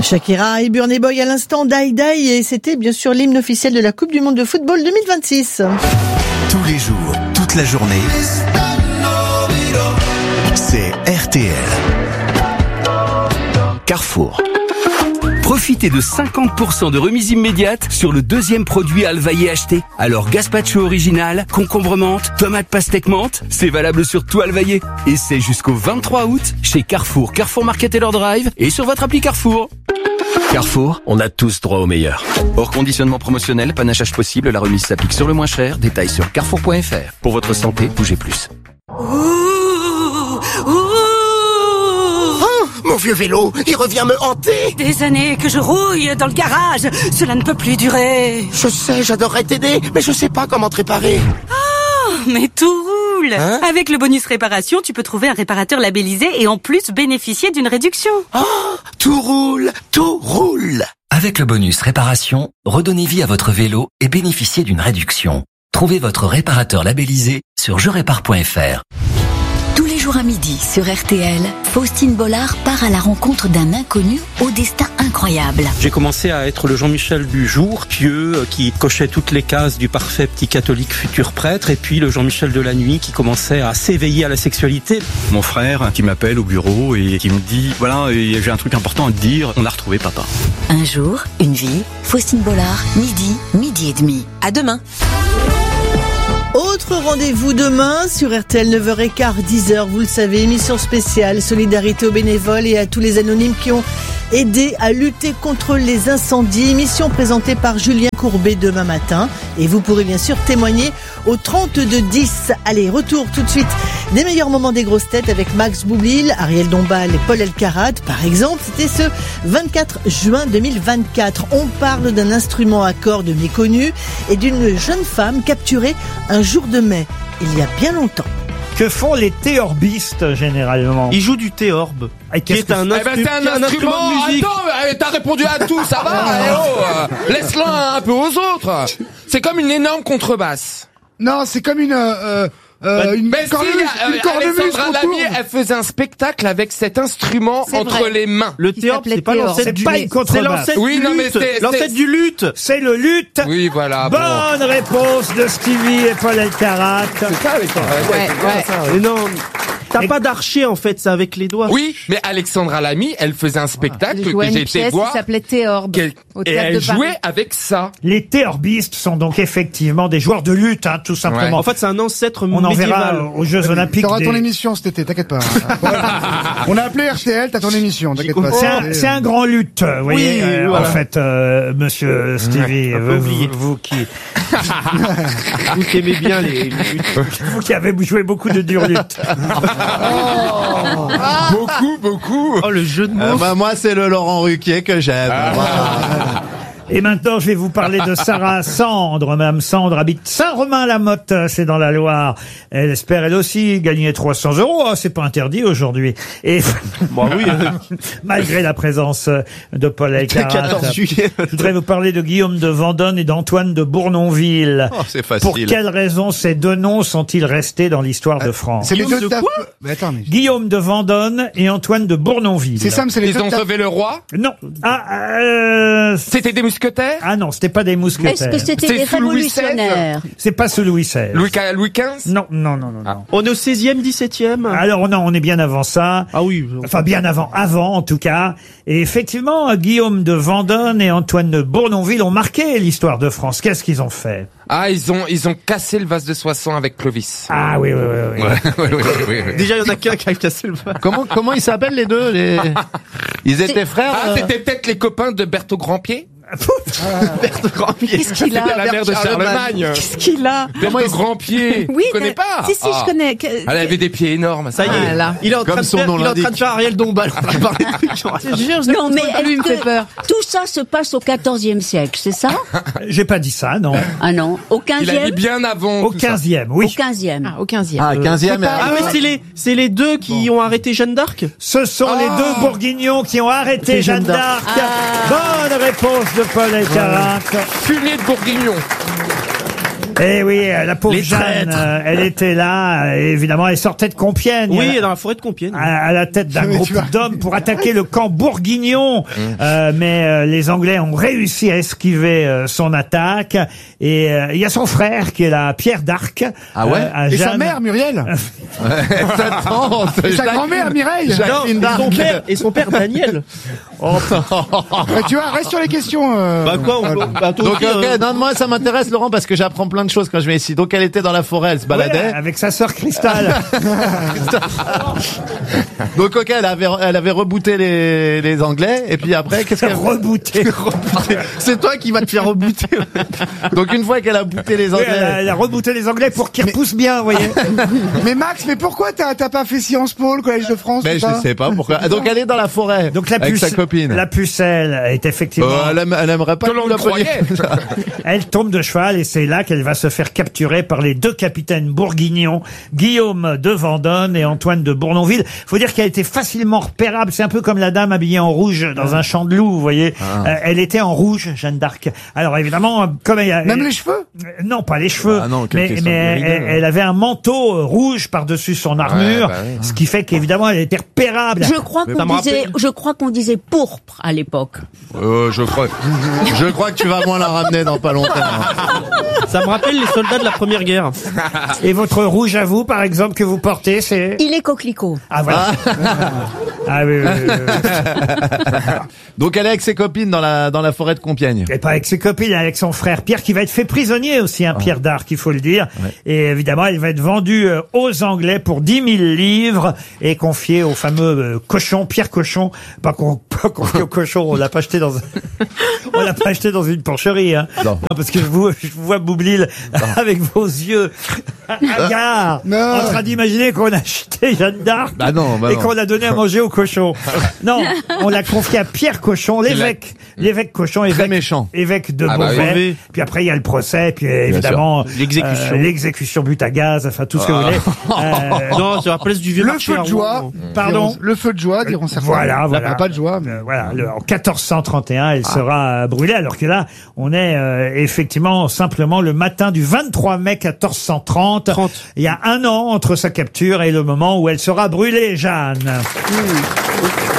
Shakira et Burna Boy à l'instant, Die Die, et c'était bien sûr l'hymne officiel de la Coupe du Monde de football 2026. Tous les jours, toute la journée, c'est RTL. Carrefour. Profitez de 50% de remise immédiate sur le deuxième produit Alvaillé acheté. Alors gazpacho original, concombre menthe, tomate pastèque menthe, c'est valable sur tout Alvaillé. Et c'est jusqu'au 23 août chez Carrefour, Carrefour Market et leur Drive et sur votre appli Carrefour. Carrefour, on a tous droit au meilleur. Hors conditionnement promotionnel, panachage possible, la remise s'applique sur le moins cher. Détails sur carrefour.fr. Pour votre santé, bougez plus. Mon vieux vélo, il revient me hanter. Des années que je rouille dans le garage, cela ne peut plus durer. Je sais, j'adorerais t'aider, mais je sais pas comment te réparer. Oh, mais tout roule. Avec le bonus réparation, tu peux trouver un réparateur labellisé et en plus bénéficier d'une réduction. Oh, tout roule, tout roule. Avec le bonus réparation, redonnez vie à votre vélo et bénéficiez d'une réduction. Trouvez votre réparateur labellisé sur jerépare.fr. Tous les jours à midi sur RTL, Faustine Bollard part à la rencontre d'un inconnu au destin incroyable. J'ai commencé à être le Jean-Michel du jour, pieux, qui cochait toutes les cases du parfait petit catholique futur prêtre, et puis le Jean-Michel de la nuit qui commençait à s'éveiller à la sexualité. Mon frère qui m'appelle au bureau et qui me dit « Voilà, j'ai un truc important à te dire, on a retrouvé papa ». Un jour, une vie, Faustine Bollard, midi et demi. À demain. Autre rendez-vous demain sur RTL 9h15, 10h, vous le savez, émission spéciale, solidarité aux bénévoles et à tous les anonymes qui ont aidé à lutter contre les incendies. Émission présentée par Julien Courbet demain matin. Et vous pourrez bien sûr témoigner au 32-10. Allez, retour tout de suite des meilleurs moments des grosses têtes avec Max Boublil, Ariel Dombal et Paul Elkarat. Par exemple, c'était ce 24 juin 2024. On parle d'un instrument à cordes méconnu et d'une jeune femme capturée un jour de mai, il y a bien longtemps. Que font les théorbistes généralement? Ils jouent du théorbe, qui est un instrument de musique. Attends, t'as répondu à tout, ça va. Laisse-le un peu aux autres. C'est comme une énorme contrebasse. Non, c'est comme une cornemuse. Alexandra Lamy, elle faisait un spectacle avec cet instrument entre les mains. Le théorbe, c'est pas l'ancêtre du luth. C'est l'ancêtre du luth. L'ancêtre du luth. C'est le luth. Oui, voilà. Bonne réponse de Stevie et Paul Elkarat. C'est ça, Alexandra. Ouais. Non. T'as pas d'archer en fait, c'est avec les doigts. Oui, mais Alexandra Lamy, elle faisait un spectacle que j'ai été voir. Qui s'appelait Théorbe. Et elle jouait avec ça. Les théorbistes sont donc effectivement des joueurs de lutte, tout simplement. Ouais. En fait, c'est un ancêtre médiéval. On en verra aux Jeux Olympiques. T'auras ton émission cet été, t'inquiète pas. On a appelé RTL, t'as ton émission, t'inquiète pas. C'est un grand lutte, vous voyez, voilà. En fait, monsieur Stevie, vous qui aimez bien les luttes. Vous qui avez joué beaucoup de dures luttes. Beaucoup. Oh, le jeu de mots. Moi, c'est le Laurent Ruquier que j'aime. Et maintenant, je vais vous parler de Sarah Sandre. Madame Sandre habite Saint-Romain-la-Motte, c'est dans la Loire. Elle espère, elle aussi, gagner 300 €. Oh, c'est pas interdit aujourd'hui. Et bon, oui. Malgré la présence de Paul Elkarat, 14 juillet. Je voudrais vous parler de Guillaume de Vendôme et d'Antoine de Bournonville. Oh, c'est facile. Pour quelles raisons ces deux noms sont-ils restés dans l'histoire de France? C'est les deux de quoi? Guillaume de Vendôme et Antoine de Bournonville. C'est ça, mais c'est les Ils ont sauvé le roi? Non. C'était des mousquetaires? Ah non, c'était pas des mousquetaires. Est-ce que c'était des révolutionnaires? C'est pas sous Louis XVI. Louis XV? Non. On est au 16e, 17e? Alors non, on est bien avant ça. Ah oui. Enfin, bien avant en tout cas. Et effectivement, Guillaume de Vendôme et Antoine de Bournonville ont marqué l'histoire de France. Qu'est-ce qu'ils ont fait? Ah, ils ont cassé le vase de Soissons avec Clovis. Ah oui. Ouais. Déjà, il y en a qu'un qui a cassé le vase. Comment ils s'appellent les deux? Ils étaient frères? Ah, c'était peut-être les copains de Berthaud Grandpied? Berthaud Grandpied. Qu'est-ce qu'il a? C'était la mère de Charlemagne. Qu'est-ce qu'il a? Berthaud Grandpied. Oui, tu connais pas? Si, je connais. Elle avait des pieds énormes. Ça y est. Là. Il est en train de faire Ariel Dombal. Je jure, non, mais lui me fait peur. Tout ça se passe au XIVe siècle, c'est ça? J'ai pas dit ça, non. Ah non. Au XVe? Il a dit bien avant. Au XVe, oui. Au XVe. Au 15e. Ah, 15e. Ah, mais c'est les deux qui ont arrêté Jeanne d'Arc? Ce sont les deux Bourguignons qui ont arrêté Jeanne d'Arc. Bonne réponse de Paul Elkarat. Fumier de Bourguignon. Eh oui, la pauvre Les Jeanne, traîtres. elle était là, et évidemment, elle sortait de Compiègne. Oui, dans la forêt de Compiègne. À la tête d'un Mais groupe tu vois. d'hommes pour attaquer le camp bourguignon. Mais les Anglais ont réussi à esquiver son attaque. Et il y a son frère qui est là, Pierre d'Arc. Ah ouais à Et sa Jeanne. mère, Muriel. Et sa grand-mère, Mireille. Jacqueline Non, d'Arc. et son père Daniel. Tu vois, reste sur les questions. Bah quoi, toi Donc, aussi, ok, non, moi, ça m'intéresse, Laurent, parce que j'apprends plein de choses quand je viens ici. Donc, elle était dans la forêt, elle se baladait. Ouais, avec sa sœur Cristal. Donc, ok, elle avait rebooté les Anglais, et puis après, qu'est-ce qu'elle Rebooté. C'est toi qui vas te faire rebooter. Donc, une fois qu'elle a booté les Oui, Anglais. elle a rebooté les Anglais pour qu'ils repoussent bien, vous voyez. Mais Max, mais pourquoi t'as pas fait Sciences Po, le Collège de France? Mais ou je pas sais pas pourquoi. Donc, elle est dans la forêt. Donc la avec sa copine. La pucelle est effectivement. Elle aimerait pas Que l'on nous la croyait. Elle tombe de cheval et c'est là qu'elle va se faire capturer par les deux capitaines bourguignons, Guillaume de Vendôme et Antoine de Bournonville. Faut dire qu'elle était facilement repérable. C'est un peu comme la dame habillée en rouge dans un champ de loup, vous voyez. Elle était en rouge, Jeanne d'Arc. Alors évidemment, comme Même les cheveux? Non, pas les cheveux. Ah non, quelle mais question de elle avait un manteau rouge par-dessus son armure, bah oui. ce qui fait qu'évidemment elle était repérable. Je crois qu'on disait pourpre à l'époque. Je crois que tu vas moins la ramener dans pas longtemps. Ça me rappelle les soldats de la Première Guerre. Et votre rouge à vous, par exemple, que vous portez, c'est... Il est coquelicot. Ah voilà. Ah oui, oui, oui, oui. Donc elle est avec ses copines dans la forêt de Compiègne. Et pas avec ses copines, avec son frère Pierre, qui va être fait prisonnier aussi, hein, Pierre d'Arc, il faut le dire. Ouais. Et évidemment, elle va être vendue aux Anglais pour 10 000 livres et confiée au fameux cochon, Pierre Cochon. Pas confiée au cochon, on l'a pas acheté dans on l'a pas acheté dans une porcherie, hein. Non, parce que je vous vois Boublil avec vos yeux hagards, en train d'imaginer qu'on a acheté Jeanne d'Arc et qu'on l'a donné à manger au cochon. Non, on l'a confié à Pierre Cochon, l'évêque Cochon, évêque de Beauvais. Oui. Puis après il y a le procès, puis évidemment l'exécution but à gaz, enfin tout ce que vous voulez. Non, c'est la place du vieux marché. Le feu de joie. Pardon. Le feu de joie, diront certains. Voilà. Pas de joie. Mais... Voilà. En 1431, elle sera brûlée, alors que là, on est effectivement simplement le matin du 23 mai 1430. Il y a un an entre sa capture et le moment où elle sera brûlée, Jeanne.